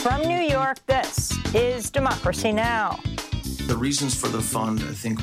From New York, this is Democracy Now! The reasons for the fund, I think,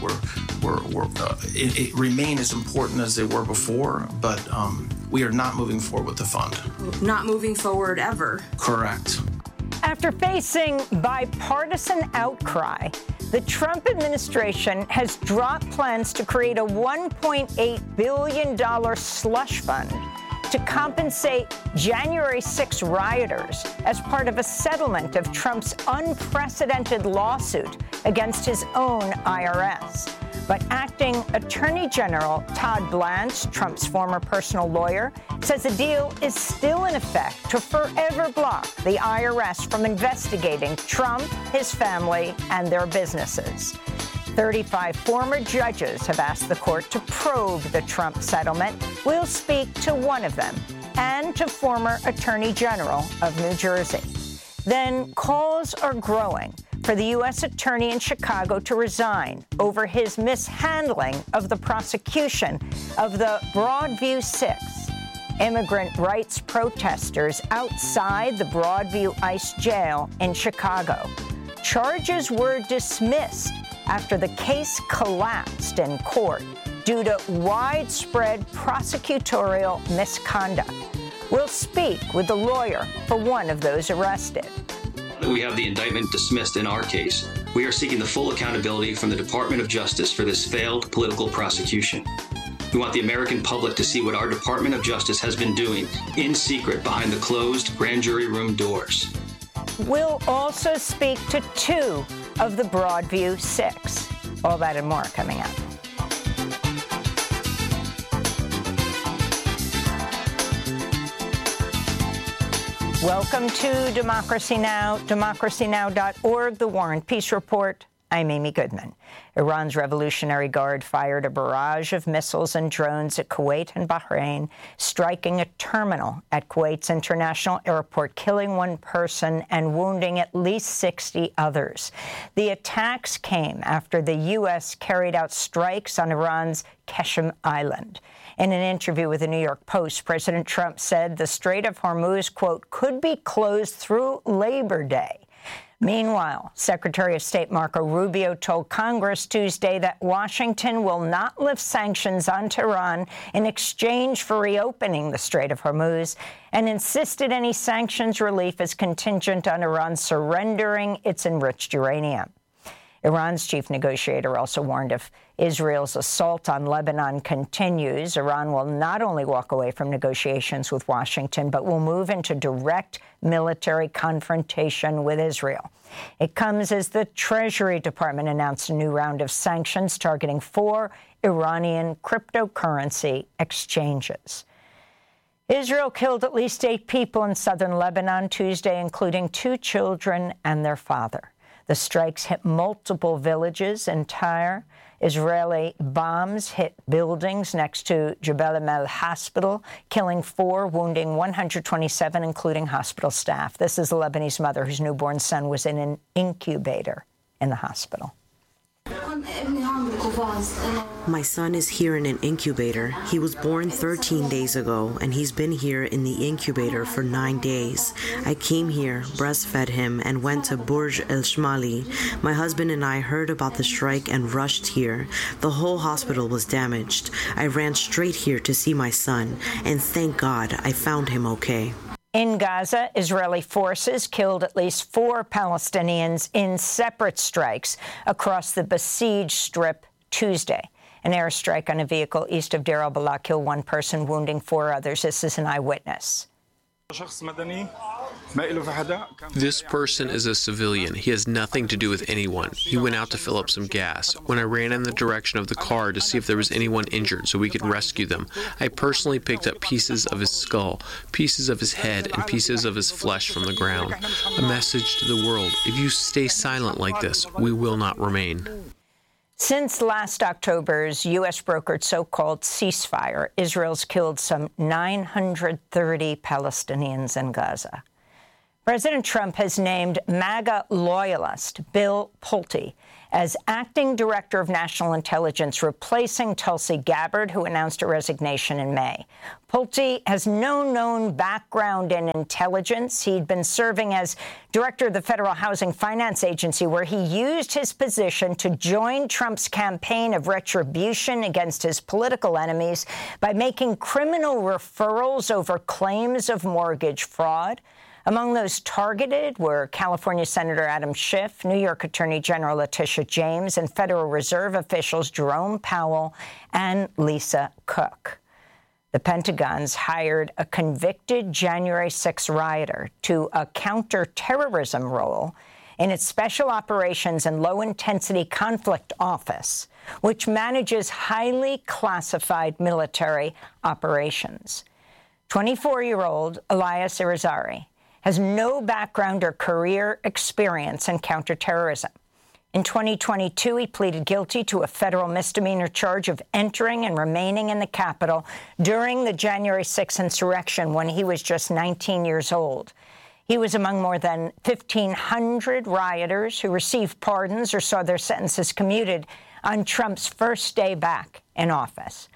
it remain as important as they were before, but we are not moving forward with the fund. Not moving forward ever. Correct. After facing bipartisan outcry, the Trump administration has dropped plans to create a $1.8 billion slush fund to compensate January 6 rioters as part of a settlement of Trump's unprecedented lawsuit against his own IRS. But acting Attorney General Todd Blanche, Trump's former personal lawyer, says the deal is still in effect to forever block the IRS from investigating Trump, his family, and their businesses. 35 former judges have asked the court to probe the Trump settlement. We'll speak to one of them and to former Attorney General of New Jersey. Then calls are growing for the U.S. Attorney in Chicago to resign over his mishandling of the prosecution of the Broadview Six. Immigrant rights protesters outside the Broadview ICE jail in Chicago. Charges were dismissed after the case collapsed in court due to widespread prosecutorial misconduct. We'll speak with the lawyer for one of those arrested. We have the indictment dismissed in our case. We are seeking the full accountability from the Department of Justice for this failed political prosecution. We want the American public to see what our Department of Justice has been doing in secret behind the closed grand jury room doors. We'll also speak to two of the Broadview Six. All that and more coming up. Welcome to Democracy Now!, democracynow.org, The War and Peace Report. I'm Amy Goodman. Iran's Revolutionary Guard fired a barrage of missiles and drones at Kuwait and Bahrain, striking a terminal at Kuwait's international airport, killing one person and wounding at least 60 others. The attacks came after the U.S. carried out strikes on Iran's Qeshm Island. In an interview with the New York Post, President Trump said the Strait of Hormuz, quote, could be closed through Labor Day. Meanwhile, Secretary of State Marco Rubio told Congress Tuesday that Washington will not lift sanctions on Tehran in exchange for reopening the Strait of Hormuz, and insisted any sanctions relief is contingent on Iran surrendering its enriched uranium. Iran's chief negotiator also warned if Israel's assault on Lebanon continues, Iran will not only walk away from negotiations with Washington, but will move into direct military confrontation with Israel. It comes as the Treasury Department announced a new round of sanctions targeting 4 Iranian cryptocurrency exchanges. Israel killed at least 8 people in southern Lebanon Tuesday, including 2 children and their father. The strikes hit multiple villages in Tyre. Israeli bombs hit buildings next to Jebel Amel Hospital, killing 4, wounding 127, including hospital staff. This is a Lebanese mother whose newborn son was in an incubator in the hospital. My son is here in an incubator. He was born 13 days ago, and he's been here in the incubator for 9 days. I came here, breastfed him, and went to Burj El Shmali. My husband and I heard about the strike and rushed here. The whole hospital was damaged. I ran straight here to see my son, and thank God I found him okay. In Gaza, Israeli forces killed at least 4 Palestinians in separate strikes across the besieged Strip Tuesday. An airstrike on a vehicle east of Deir al-Balah killed 1 person, wounding 4 others. This is an eyewitness. This person is a civilian. He has nothing to do with anyone. He went out to fill up some gas. When I ran in the direction of the car to see if there was anyone injured so we could rescue them, I personally picked up pieces of his skull, pieces of his head, and pieces of his flesh from the ground. A message to the world: if you stay silent like this, we will not remain. Since last October's U.S.-brokered so-called ceasefire, Israel's killed some 930 Palestinians in Gaza. President Trump has named MAGA loyalist Bill Pulte as acting director of national intelligence, replacing Tulsi Gabbard, who announced her resignation in May. Pulte has no known background in intelligence. He'd been serving as director of the Federal Housing Finance Agency, where he used his position to join Trump's campaign of retribution against his political enemies by making criminal referrals over claims of mortgage fraud. Among those targeted were California Senator Adam Schiff, New York Attorney General Letitia James, and Federal Reserve officials Jerome Powell and Lisa Cook. The Pentagon's hired a convicted January 6 rioter to a counterterrorism role in its Special Operations and Low-Intensity Conflict Office, which manages highly classified military operations. 24-year-old Elias Irizarry has no background or career experience in counterterrorism. In 2022, he pleaded guilty to a federal misdemeanor charge of entering and remaining in the Capitol during the January 6th insurrection when he was just 19 years old. He was among more than 1,500 rioters who received pardons or saw their sentences commuted on Trump's first day back in office.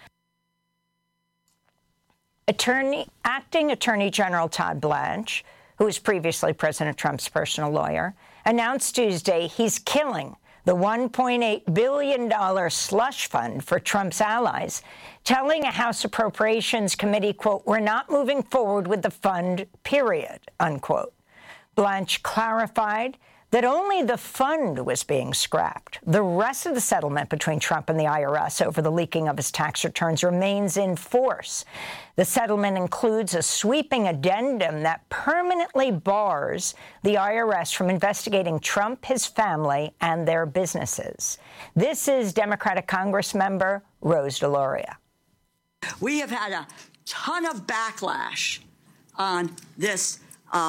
Acting Attorney General Todd Blanche, who was previously President Trump's personal lawyer, announced Tuesday he's killing the $1.8 billion slush fund for Trump's allies, telling a House Appropriations Committee, quote, "We're not moving forward with the fund, period," unquote. Blanche clarified that only the fund was being scrapped. The rest of the settlement between Trump and the IRS over the leaking of his tax returns remains in force. The settlement includes a sweeping addendum that permanently bars the IRS from investigating Trump, his family, and their businesses. This is Democratic Congressmember Rose DeLauria. We have had a ton of backlash on this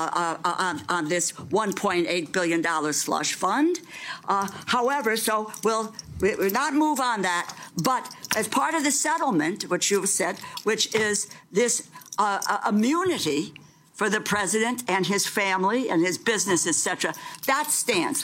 on this $1.8 billion slush fund. However, so we'll not move on that. But as part of the settlement, which you've said, which is this immunity for the president and his family and his business, etc., that stands.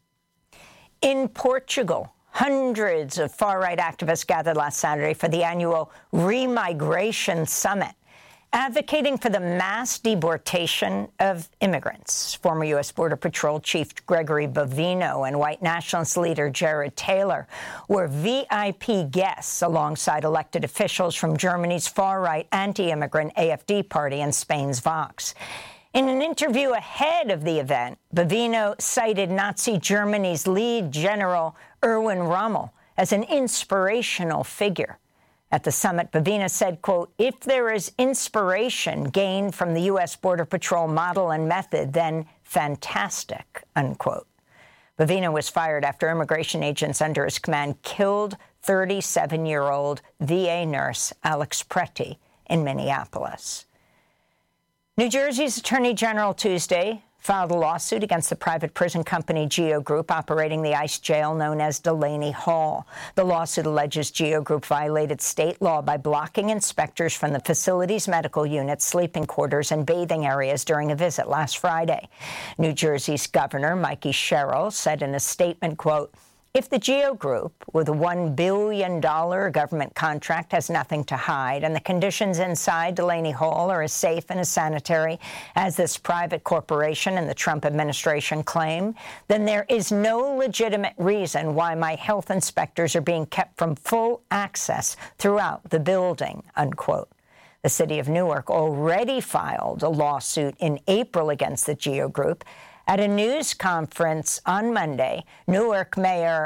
In Portugal, hundreds of far-right activists gathered last Saturday for the annual Remigration Summit, advocating for the mass deportation of immigrants. Former U.S. Border Patrol Chief Gregory Bovino and white nationalist leader Jared Taylor were VIP guests alongside elected officials from Germany's far-right anti-immigrant AfD party and Spain's Vox. In an interview ahead of the event, Bovino cited Nazi Germany's lead general Erwin Rommel as an inspirational figure. At the summit, Bovino said, quote, "If there is inspiration gained from the U.S. Border Patrol model and method, then fantastic," unquote. Bovino was fired after immigration agents under his command killed 37-year-old VA nurse Alex Preti in Minneapolis. New Jersey's Attorney General Tuesday filed a lawsuit against the private prison company Geo Group operating the ICE jail known as Delaney Hall. The lawsuit alleges Geo Group violated state law by blocking inspectors from the facility's medical units, sleeping quarters, and bathing areas during a visit last Friday. New Jersey's Governor Mikey Sherrill said in a statement, quote, "If the Geo Group, with a $1 billion government contract, has nothing to hide, and the conditions inside Delaney Hall are as safe and as sanitary as this private corporation and the Trump administration claim, then there is no legitimate reason why my health inspectors are being kept from full access throughout the building," unquote. The city of Newark already filed a lawsuit in April against the Geo Group. At a news conference on Monday, Newark Mayor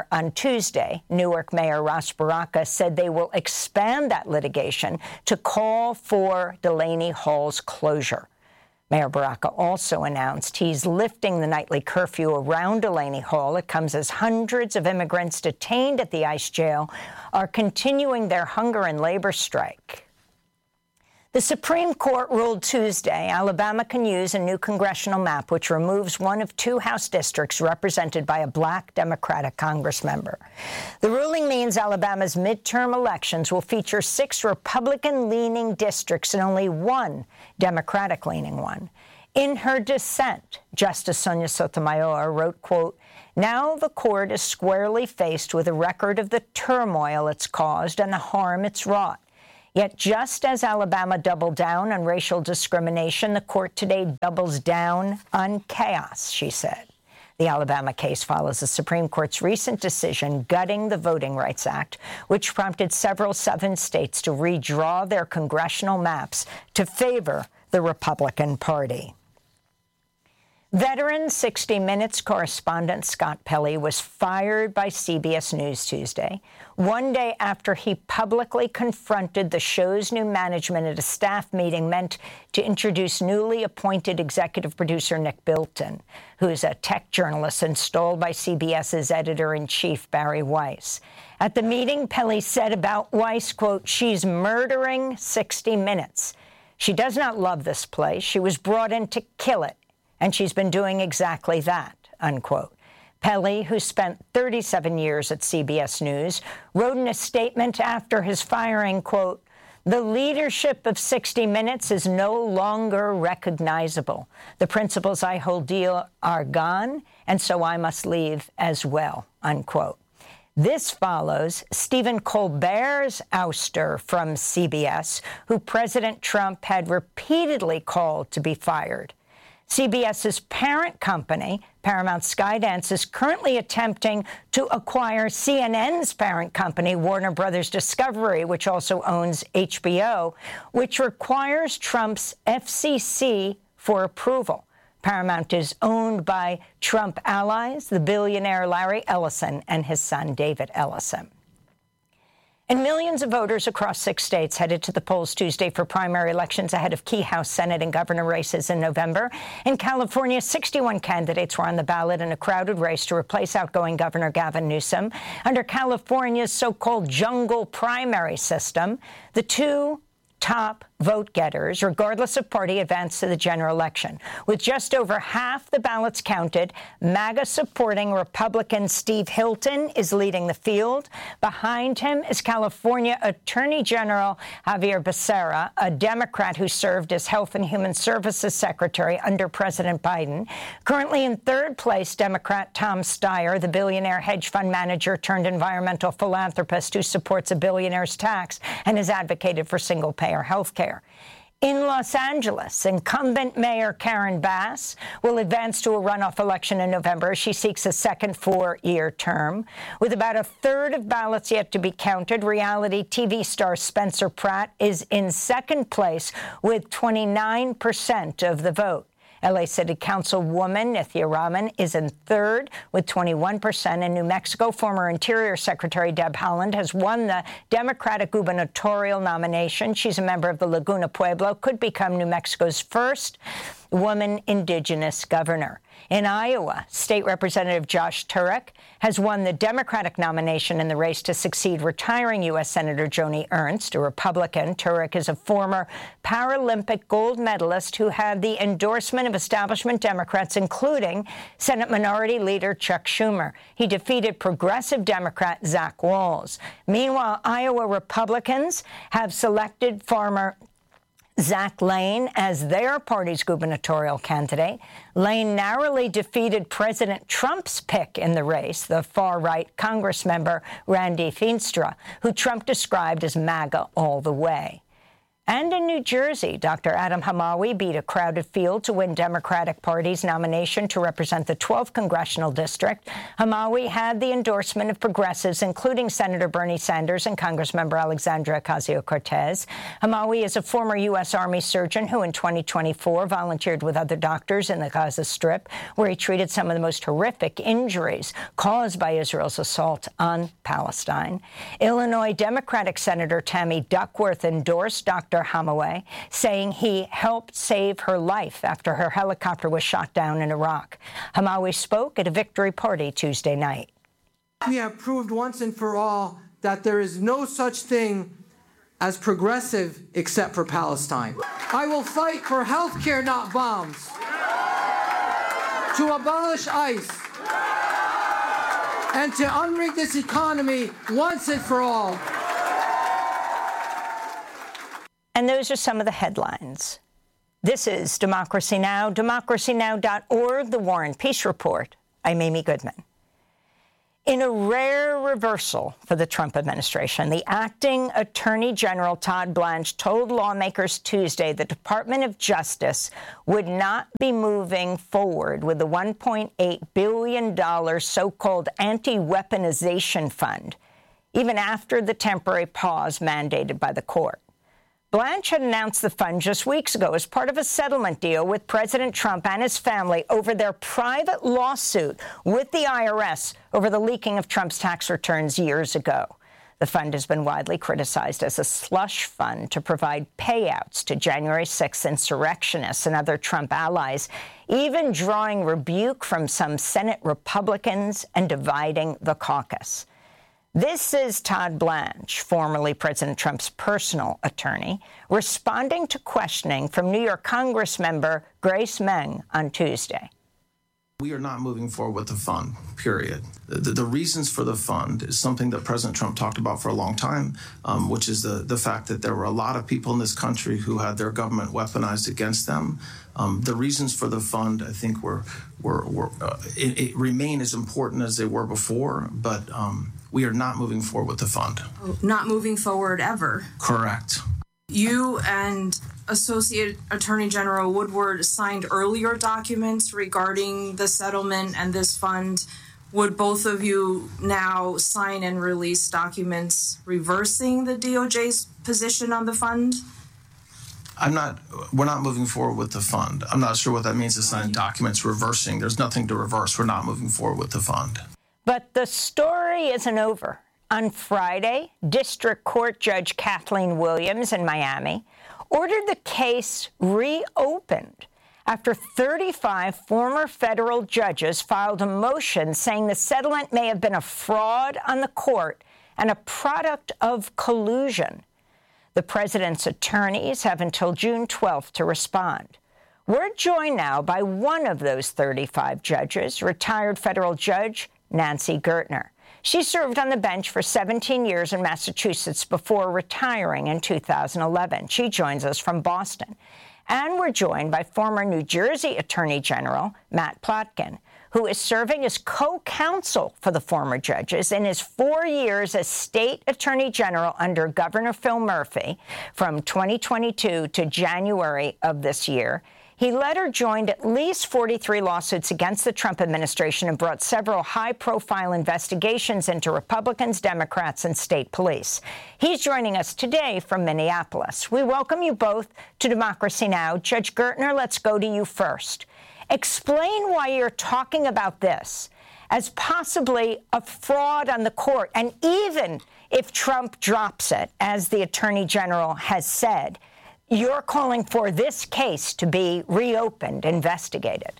Ras Baraka said they will expand that litigation to call for Delaney Hall's closure. Mayor Baraka also announced he's lifting the nightly curfew around Delaney Hall. It comes as hundreds of immigrants detained at the ICE jail are continuing their hunger and labor strike. The Supreme Court ruled Tuesday Alabama can use a new congressional map which removes one of two House districts represented by a black Democratic Congress member. The ruling means Alabama's midterm elections will feature 6 Republican-leaning districts and only one Democratic-leaning one. In her dissent, Justice Sonia Sotomayor wrote, quote, "Now the court is squarely faced with a record of the turmoil it's caused and the harm it's wrought. Yet just as Alabama doubled down on racial discrimination, the court today doubles down on chaos," she said. The Alabama case follows the Supreme Court's recent decision gutting the Voting Rights Act, which prompted several southern states to redraw their congressional maps to favor the Republican Party. Veteran 60 Minutes correspondent Scott Pelley was fired by CBS News Tuesday, one day after he publicly confronted the show's new management at a staff meeting meant to introduce newly appointed executive producer Nick Bilton, who's a tech journalist installed by CBS's editor-in-chief Barry Weiss. At the meeting, Pelley said about Weiss, quote, "She's murdering 60 Minutes. She does not love this place. She was brought in to kill it. And she's been doing exactly that," unquote. Pelley, who spent 37 years at CBS News, wrote in a statement after his firing, quote, "The leadership of 60 Minutes is no longer recognizable. The principles I hold dear are gone, and so I must leave as well," unquote. This follows Stephen Colbert's ouster from CBS, who President Trump had repeatedly called to be fired. CBS's parent company, Paramount Skydance, is currently attempting to acquire CNN's parent company, Warner Brothers Discovery, which also owns HBO, which requires Trump's FCC for approval. Paramount is owned by Trump allies, the billionaire Larry Ellison and his son David Ellison. And millions of voters across 6 states headed to the polls Tuesday for primary elections ahead of key House, Senate, and governor races in November. In California, 61 candidates were on the ballot in a crowded race to replace outgoing Governor Gavin Newsom. Under California's so-called jungle primary system, the two top vote-getters, regardless of party, advanced to the general election. With just over half the ballots counted, MAGA-supporting Republican Steve Hilton is leading the field. Behind him is California Attorney General Javier Becerra, a Democrat who served as Health and Human Services Secretary under President Biden. Currently in third place, Democrat Tom Steyer, the billionaire hedge fund manager turned environmental philanthropist who supports a billionaire's tax and has advocated for single-payer health care. In Los Angeles, incumbent Mayor Karen Bass will advance to a runoff election in November as she seeks a second 4-year term. With about a third of ballots yet to be counted, reality TV star Spencer Pratt is in second place with 29% of the vote. L.A. City Councilwoman Nithya Raman is in third with 21%. In New Mexico, former Interior Secretary Deb Haaland has won the Democratic gubernatorial nomination. She's a member of the Laguna Pueblo, could become New Mexico's first woman indigenous governor. In Iowa, State Representative Josh Turek has won the Democratic nomination in the race to succeed retiring U.S. Senator Joni Ernst, a Republican. Turek is a former Paralympic gold medalist who had the endorsement of establishment Democrats, including Senate Minority Leader Chuck Schumer. He defeated progressive Democrat Zach Wahls. Meanwhile, Iowa Republicans have selected former Zach Lane as their party's gubernatorial candidate. Lane narrowly defeated President Trump's pick in the race, the far-right Congressmember Randy Feenstra, who Trump described as MAGA all the way. And in New Jersey, Dr. Adam Hamawi beat a crowded field to win Democratic Party's nomination to represent the 12th congressional district. Hamawi had the endorsement of progressives, including Senator Bernie Sanders and Congressmember Alexandria Ocasio-Cortez. Hamawi is a former U.S. Army surgeon who in 2024 volunteered with other doctors in the Gaza Strip, where he treated some of the most horrific injuries caused by Israel's assault on Palestine. Illinois Democratic Senator Tammy Duckworth endorsed Dr. Hamawi, saying he helped save her life after her helicopter was shot down in Iraq. Hamawi spoke at a victory party Tuesday night. We have proved once and for all that there is no such thing as progressive except for Palestine. I will fight for health care, not bombs, to abolish ICE, and to unrig this economy once and for all. And those are some of the headlines. This is Democracy Now!, democracynow.org, The War and Peace Report. I'm Amy Goodman. In a rare reversal for the Trump administration, the acting Attorney General Todd Blanche told lawmakers Tuesday the Department of Justice would not be moving forward with the $1.8 billion so-called anti-weaponization fund, even after the temporary pause mandated by the court. Blanche had announced the fund just weeks ago as part of a settlement deal with President Trump and his family over their private lawsuit with the IRS over the leaking of Trump's tax returns years ago. The fund has been widely criticized as a slush fund to provide payouts to January 6th insurrectionists and other Trump allies, even drawing rebuke from some Senate Republicans and dividing the caucus. This is Todd Blanche, formerly President Trump's personal attorney, responding to questioning from New York Congressmember Grace Meng on Tuesday. We are not moving forward with the fund, period. The reasons for the fund is something that President Trump talked about for a long time, which is the fact that there were a lot of people in this country who had their government weaponized against them. The reasons for the fund, I think, it remain as important as they were before, but we are not moving forward with the fund. Not moving forward ever. Correct. You and Associate Attorney General Woodward signed earlier documents regarding the settlement and this fund. Would both of you now sign and release documents reversing the DOJ's position on the fund? We're not moving forward with the fund. I'm not sure what that means to sign documents reversing. There's nothing to reverse. We're not moving forward with the fund. But the story isn't over. On Friday, District Court Judge Kathleen Williams in Miami ordered the case reopened after 35 former federal judges filed a motion saying the settlement may have been a fraud on the court and a product of collusion. The president's attorneys have until June 12th to respond. We're joined now by one of those 35 judges, retired federal judge Nancy Gertner. She served on the bench for 17 years in Massachusetts before retiring in 2011. She joins us from Boston. And we're joined by former New Jersey Attorney General Matt Plotkin, who is serving as co-counsel for the former judges in his 4 years as state attorney general under Governor Phil Murphy from 2022 to January of this year. He led or joined at least 43 lawsuits against the Trump administration and brought several high-profile investigations into Republicans, Democrats, and state police. He's joining us today from Minneapolis. We welcome you both to Democracy Now! Judge Gertner, let's go to you first. Explain why you're talking about this as possibly a fraud on the court, and even if Trump drops it, as the Attorney General has said, you're calling for this case to be reopened, investigated.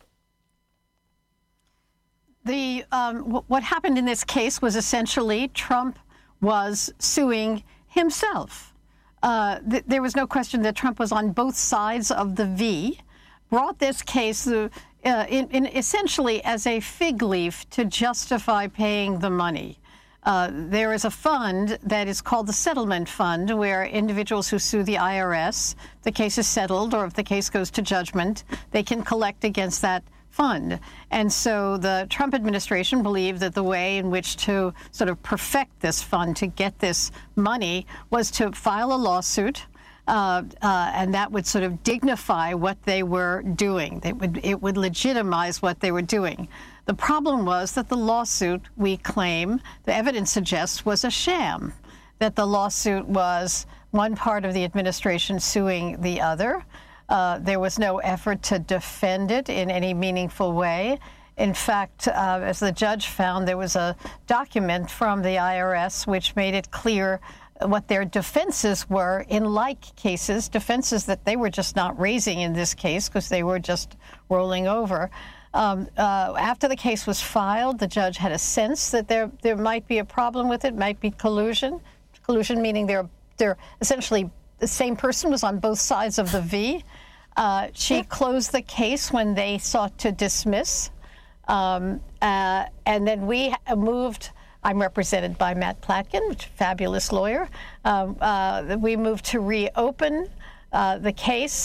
What happened in this case was essentially Trump was suing himself. There was no question that Trump was on both sides of the V, brought this case essentially as a fig leaf to justify paying the money. There is a fund that is called the Settlement Fund, where individuals who sue the IRS, the case is settled, or if the case goes to judgment, they can collect against that fund. And so the Trump administration believed that the way in which to sort of perfect this fund, to get this money, was to file a lawsuit, and that would sort of dignify what they were doing. It would legitimize what they were doing. The problem was that the lawsuit, we claim, the evidence suggests, was a sham, that the lawsuit was one part of the administration suing the other. There was no effort to defend it in any meaningful way. In fact, as the judge found, there was a document from the IRS which made it clear what their defenses were in like cases, defenses that they were just not raising in this case because they were just rolling over. After the case was filed, the judge had a sense that there might be a problem with it, might be collusion. Collusion meaning they're essentially the same person was on both sides of the V. She closed the case when they sought to dismiss. And then we moved. I'm represented by Matt Plotkin, fabulous lawyer. We moved to reopen the case.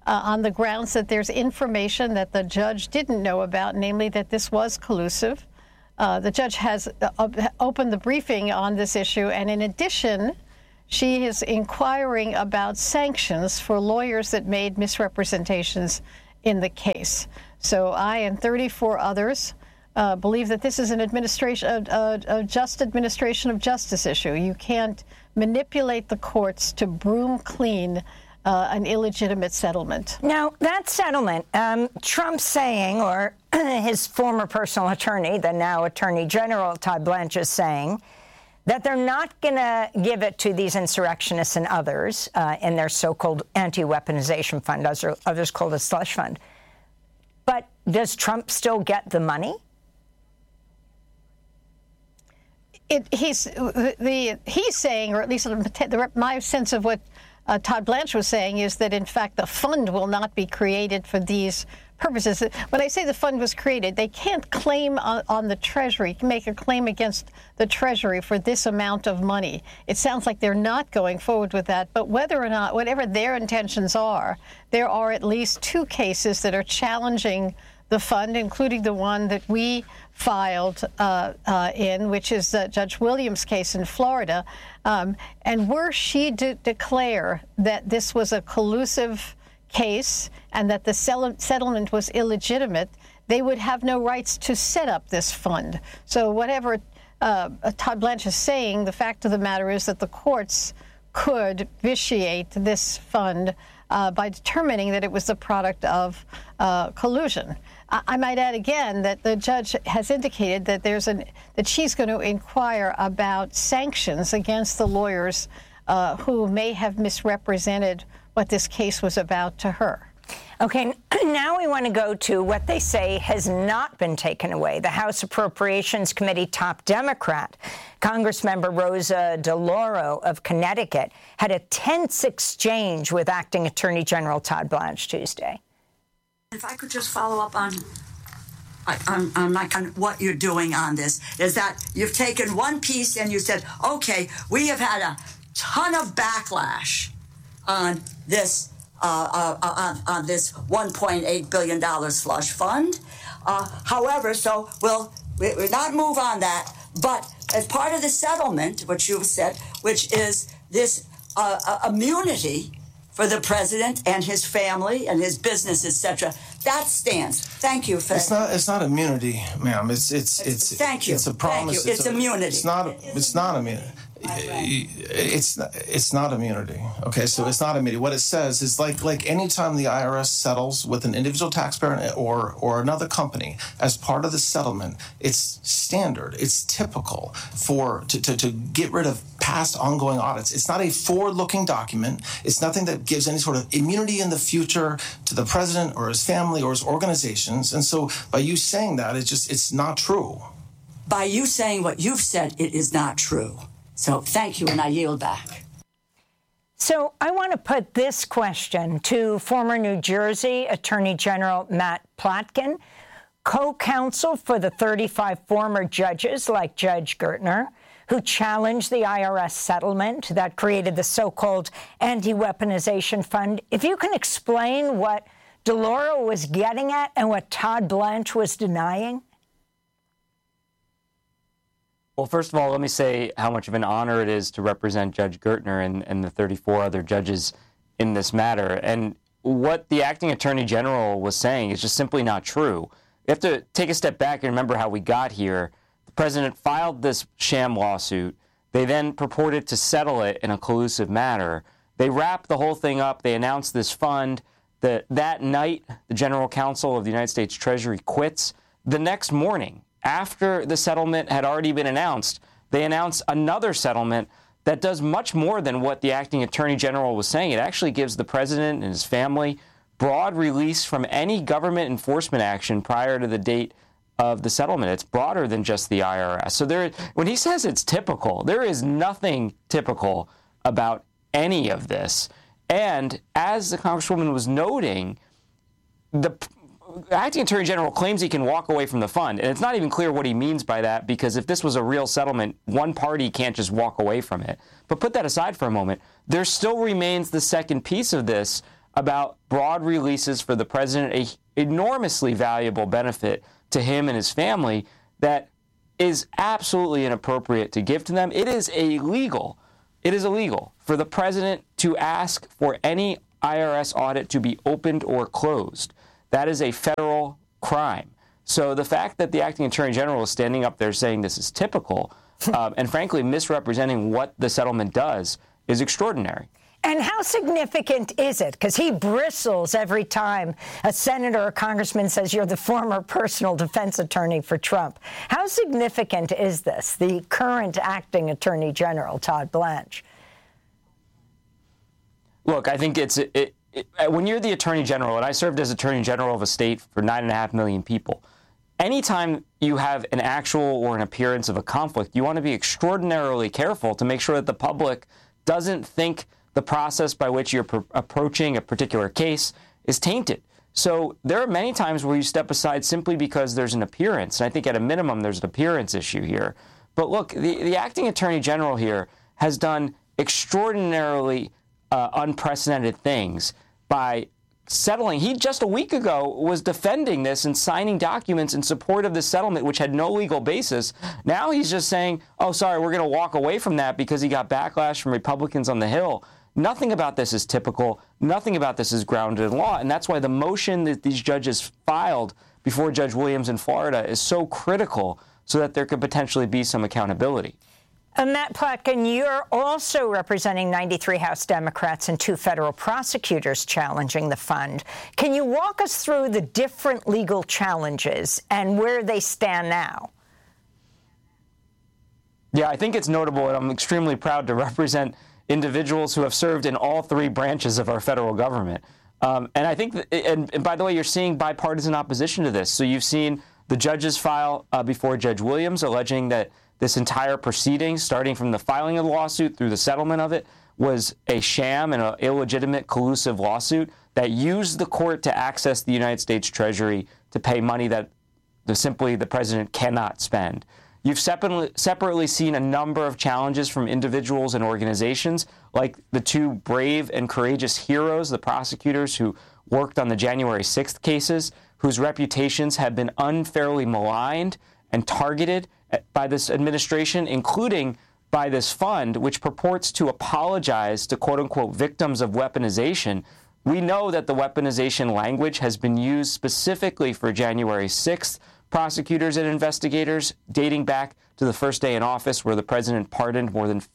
on the grounds that there's information that the judge didn't know about, namely that this was collusive. The judge has opened the briefing on this issue, and in addition, she is inquiring about sanctions for lawyers that made misrepresentations in the case. So I and 34 others believe that this is an a just administration of justice issue. You can't manipulate the courts to broom clean an illegitimate settlement. Now, that settlement, Trump saying, or his former personal attorney, the now Attorney General Todd Blanche, is saying that they're not going to give it to these insurrectionists and others in their so-called anti-weaponization fund, others called a slush fund. But does Trump still get the money? He's saying, or at least my sense of what Todd Blanche was saying is that, in fact, the fund will not be created for these purposes. When I say the fund was created, they can't claim on the Treasury, make a claim against the Treasury for this amount of money. It sounds like they're not going forward with that. But whether or not, whatever their intentions are, there are at least 2 cases that are challenging the fund, including the one that we filed which is Judge Williams' case in Florida. And were she to declare that this was a collusive case and that the settlement was illegitimate, they would have no rights to set up this fund. So whatever Todd Blanche is saying, the fact of the matter is that the courts could vitiate this fund by determining that it was the product of collusion. I might add again that the judge has indicated that that she's going to inquire about sanctions against the lawyers who may have misrepresented what this case was about to her. Okay, now we want to go to what they say has not been taken away. The House Appropriations Committee top Democrat, Congressmember Rosa DeLauro of Connecticut, had a tense exchange with Acting Attorney General Todd Blanche Tuesday. If I could just follow up on what you're doing on this, is that you've taken one piece and you said, okay, we have had a ton of backlash on this on this $1.8 billion slush fund. However, so we'll not move on that, but as part of the settlement, which you've said, which is this immunity for the president and his family and his business, etc. That stands. Thank you for It's not immunity, ma'am. It's thank you. It's a promise. Thank you. It's immunity. It's not immunity. It's not immunity. Okay, so it's not immunity. What it says is like any time the IRS settles with an individual taxpayer or another company as part of the settlement, it's standard. It's typical to get rid of past ongoing audits. It's not a forward-looking document. It's nothing that gives any sort of immunity in the future to the president or his family or his organizations. And so by you saying that, it's not true. By you saying what you've said, it is not true. So thank you, and I yield back. So I want to put this question to former New Jersey Attorney General Matt Plotkin, co-counsel for the 35 former judges like Judge Gertner, who challenged the IRS settlement that created the so-called anti-weaponization fund. If you can explain what DeLauro was getting at and what Todd Blanche was denying. Well, first of all, let me say how much of an honor it is to represent Judge Gertner and the 34 other judges in this matter. And what the acting attorney general was saying is just simply not true. We have to take a step back and remember how we got here. The president filed this sham lawsuit. They then purported to settle it in a collusive manner. They wrapped the whole thing up. They announced this fund. That night, the general counsel of the United States Treasury quits. The next morning, after the settlement had already been announced, they announced another settlement that does much more than what the acting attorney general was saying. It actually gives the president and his family broad release from any government enforcement action prior to the date of the settlement. It's broader than just the IRS. So when he says it's typical, there is nothing typical about any of this. And as the Congresswoman was noting, the acting attorney general claims he can walk away from the fund, and it's not even clear what he means by that, because if this was a real settlement, one party can't just walk away from it. But put that aside for a moment. There still remains the second piece of this, about broad releases for the president, an enormously valuable benefit to him and his family that is absolutely inappropriate to give to them. It is illegal. It is illegal for the president to ask for any IRS audit to be opened or closed. That is a federal crime. So the fact that the acting attorney general is standing up there saying this is typical and frankly misrepresenting what the settlement does is extraordinary. And how significant is it? Because he bristles every time a senator or congressman says you're the former personal defense attorney for Trump. How significant is this, the current acting attorney general, Todd Blanche? Look, I think when you're the attorney general, and I served as attorney general of a state for 9.5 million people, anytime you have an actual or an appearance of a conflict, you want to be extraordinarily careful to make sure that the public doesn't think the process by which you're approaching a particular case is tainted. So there are many times where you step aside simply because there's an appearance. And I think at a minimum, there's an appearance issue here. But look, the acting attorney general here has done extraordinarily unprecedented things by settling. He just a week ago was defending this and signing documents in support of this settlement, which had no legal basis. Now he's just saying, oh, sorry, we're going to walk away from that because he got backlash from Republicans on the Hill. Nothing about this is typical. Nothing about this is grounded in law. And that's why the motion that these judges filed before Judge Williams in Florida is so critical so that there could potentially be some accountability. Matt Plotkin, you're also representing 93 House Democrats and 2 federal prosecutors challenging the fund. Can you walk us through the different legal challenges and where they stand now? Yeah, I think it's notable, and I'm extremely proud to represent individuals who have served in all 3 branches of our federal government. And I think, and by the way, you're seeing bipartisan opposition to this. So you've seen the judges file before Judge Williams alleging that this entire proceeding, starting from the filing of the lawsuit through the settlement of it, was a sham and an illegitimate, collusive lawsuit that used the court to access the United States Treasury to pay money that simply the president cannot spend. You've separately seen a number of challenges from individuals and organizations, like the 2 brave and courageous heroes, the prosecutors who worked on the January 6th cases, whose reputations have been unfairly maligned and targeted by this administration, including by this fund, which purports to apologize to quote-unquote victims of weaponization. We know that the weaponization language has been used specifically for January 6th prosecutors and investigators, dating back to the first day in office where the president pardoned more than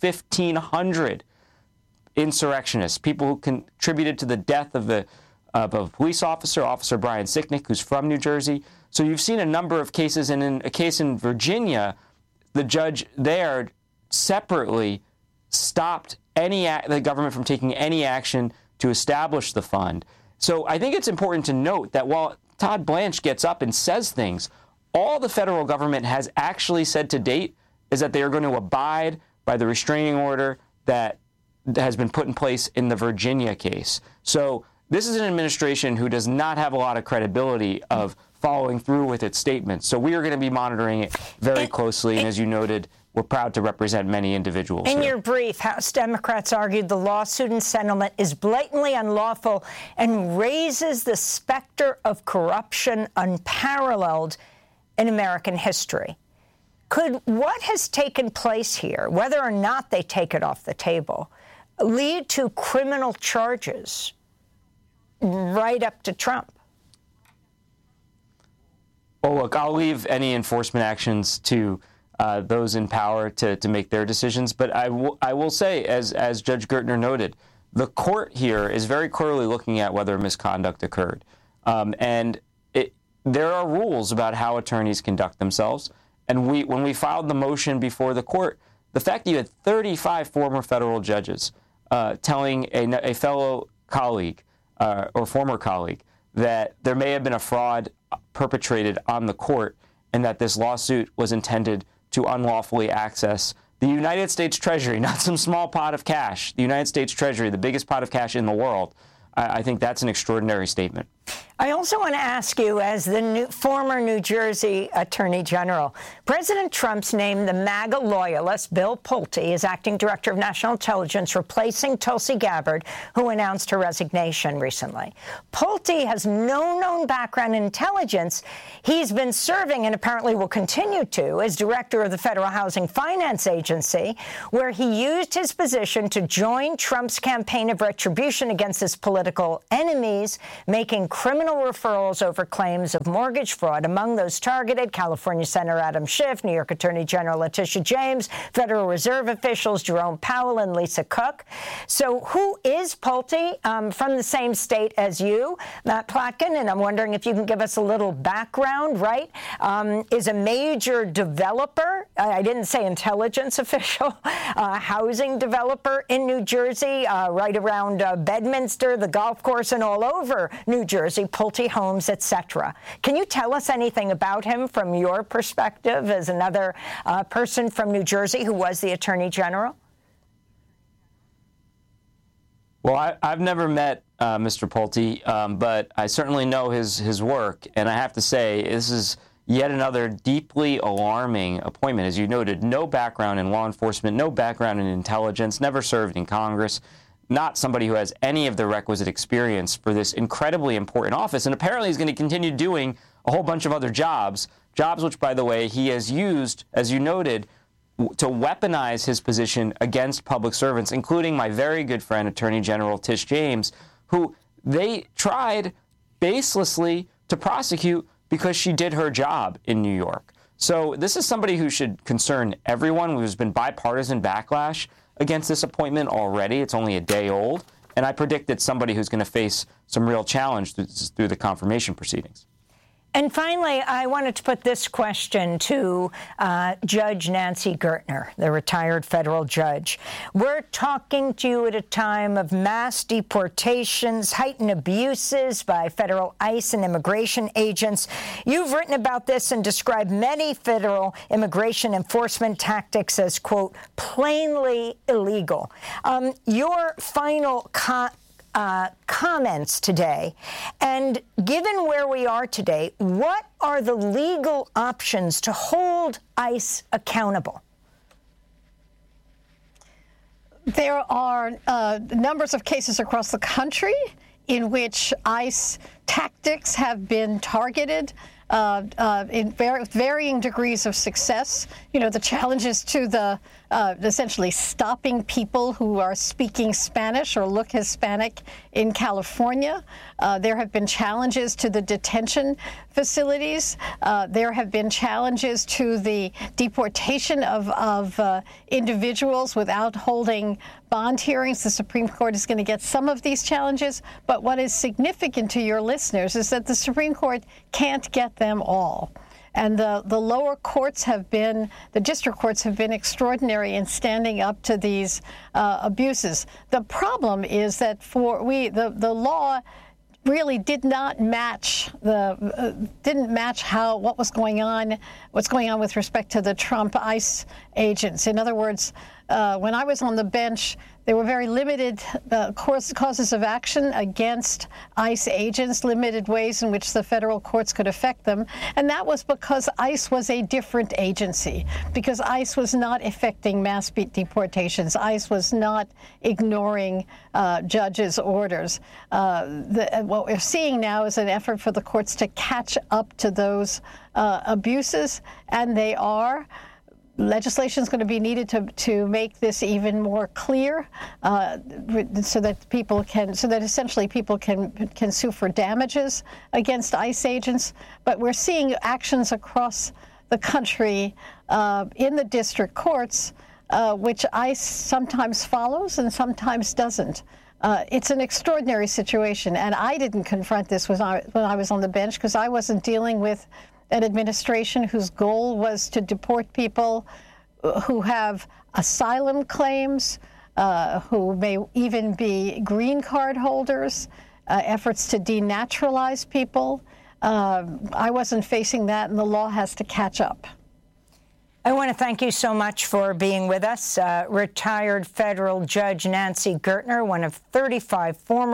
1,500 insurrectionists, people who contributed to the death of a police officer, Officer Brian Sicknick, who's from New Jersey. So you've seen a number of cases, and in a case in Virginia, the judge there separately stopped the government from taking any action to establish the fund. So I think it's important to note that while Todd Blanche gets up and says things, all the federal government has actually said to date is that they are going to abide by the restraining order that has been put in place in the Virginia case. So this is an administration who does not have a lot of credibility of following through with its statements. So we are going to be monitoring it very closely. And as you noted, we're proud to represent many individuals. In your brief, House Democrats argued the lawsuit and settlement is blatantly unlawful and raises the specter of corruption unparalleled in American history. Could what has taken place here, whether or not they take it off the table, lead to criminal charges right up to Trump? Well, look, I'll leave any enforcement actions to those in power to make their decisions. But I will say, as Judge Gertner noted, the court here is very clearly looking at whether misconduct occurred. There are rules about how attorneys conduct themselves. And when we filed the motion before the court, the fact that you had 35 former federal judges telling a fellow colleague or former colleague that there may have been a fraud perpetrated on the court and that this lawsuit was intended to unlawfully access the United States Treasury, not some small pot of cash, the United States Treasury, the biggest pot of cash in the world. I think that's an extraordinary statement. I also want to ask you, as the former New Jersey Attorney General, President Trump's named the MAGA loyalist Bill Pulte as acting director of national intelligence, replacing Tulsi Gabbard, who announced her resignation recently. Pulte has no known background in intelligence. He's been serving, and apparently will continue to, as director of the Federal Housing Finance Agency, where he used his position to join Trump's campaign of retribution against his political enemies, making criminal referrals over claims of mortgage fraud. Among those targeted, California Senator Adam Schiff, New York Attorney General Letitia James, Federal Reserve officials Jerome Powell and Lisa Cook. So who is Pulte? From the same state as you, Matt Plotkin, and I'm wondering if you can give us a little background, right? Is a major developer, I didn't say intelligence official, housing developer in New Jersey, right around Bedminster, the golf course, and all over New Jersey, Pulte Homes, etc. Can you tell us anything about him from your perspective as another person from New Jersey who was the Attorney General? Well, I've never met Mr. Pulte, but I certainly know his work, and I have to say this is yet another deeply alarming appointment. As you noted, no background in law enforcement, no background in intelligence, never served in Congress, not somebody who has any of the requisite experience for this incredibly important office, and apparently he's going to continue doing a whole bunch of other jobs which, by the way, he has used, as you noted, to weaponize his position against public servants, including my very good friend, Attorney General Tish James, who they tried baselessly to prosecute because she did her job in New York. So this is somebody who should concern everyone. There's been bipartisan backlash against this appointment already. It's only a day old, and I predict it's somebody who's going to face some real challenge through the confirmation proceedings. And finally, I wanted to put this question to Judge Nancy Gertner, the retired federal judge. We're talking to you at a time of mass deportations, heightened abuses by federal ICE and immigration agents. You've written about this and described many federal immigration enforcement tactics as, quote, plainly illegal. Your final comments today, and given where we are today, what are the legal options to hold ICE accountable? There are numbers of cases across the country in which ICE tactics have been targeted in varying degrees of success. You know, the challenges to the essentially stopping people who are speaking Spanish or look Hispanic in California. There have been challenges to the detention facilities. There have been challenges to the deportation of individuals without holding bond hearings. The Supreme Court is going to get some of these challenges, but what is significant to your listeners is that the Supreme Court can't get them all. And the lower courts have been, the district courts have been extraordinary in standing up to these abuses. The problem is that the law really did not match what was going on with respect to the Trump ICE agents. In other words, when I was on the bench, there were very limited causes of action against ICE agents, limited ways in which the federal courts could affect them. And that was because ICE was a different agency, because ICE was not effecting mass deportations. ICE was not ignoring judges' orders. What we're seeing now is an effort for the courts to catch up to those abuses, and they are. Legislation is going to be needed to make this even more clear, so that essentially people can sue for damages against ICE agents. But we're seeing actions across the country in the district courts, which ICE sometimes follows and sometimes doesn't. It's an extraordinary situation, and I didn't confront this when I was on the bench because I wasn't dealing with an administration whose goal was to deport people who have asylum claims, who may even be green card holders, efforts to denaturalize people. I wasn't facing that, and the law has to catch up. I want to thank you so much for being with us. Retired federal judge Nancy Gertner, one of 35 former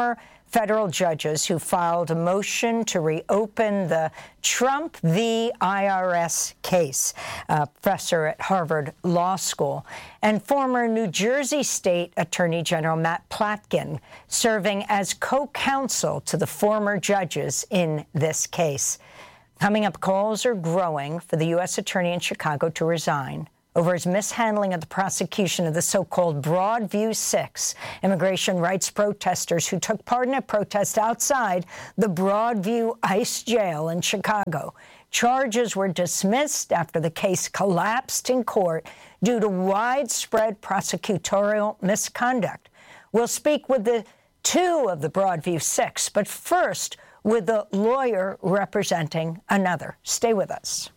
federal judges who filed a motion to reopen the Trump v. IRS case, a professor at Harvard Law School, and former New Jersey State Attorney General Matt Platkin serving as co-counsel to the former judges in this case. Coming up, calls are growing for the U.S. Attorney in Chicago to resign over his mishandling of the prosecution of the so-called Broadview Six, immigration rights protesters who took part in a protest outside the Broadview ICE jail in Chicago. Charges were dismissed after the case collapsed in court due to widespread prosecutorial misconduct. We'll speak with the two of the Broadview Six, but first with the lawyer representing another. Stay with us.